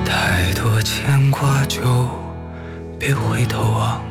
太多牵挂就别回头望，